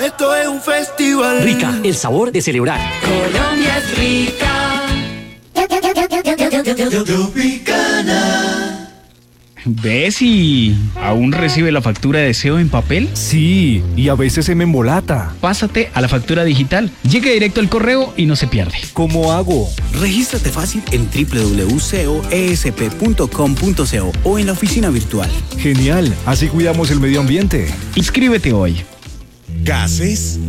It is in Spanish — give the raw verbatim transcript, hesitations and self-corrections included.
Esto es un festival. Rica, el sabor de celebrar. Colombia es rica. Tropicana. ¿Ves y aún recibe la factura de deseo en papel? Sí, y a veces se me embolata. Pásate a la factura digital. Llega directo al correo y no se pierde. ¿Cómo hago? Regístrate fácil en doble u doble u doble u punto coesp punto com punto co o en la oficina virtual. Genial, así cuidamos el medio ambiente. Inscríbete hoy. Gases,